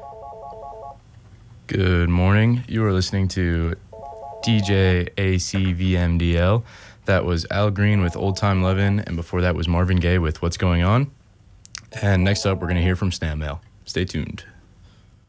Good morning. You are listening to DJ ACVMDL. That was Al Green with Old Time Lovin', and before that was Marvin Gaye with What's Going On. And next up, we're going to hear from Snap Mail. Stay tuned.